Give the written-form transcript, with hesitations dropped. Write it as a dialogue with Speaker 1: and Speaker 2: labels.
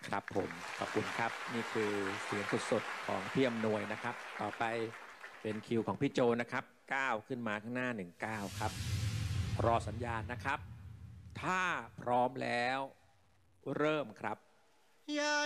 Speaker 1: ครับผมขอบคุณครับนี่คือเสียงสดๆของพี่อำนวยนะครับต่อไปเป็นคิวของพี่โจนะครับก้าวขึ้นมาข้างหน้า19ครับรอสัญญาณนะครับถ้าพร้อมแล้วเริ่มครับ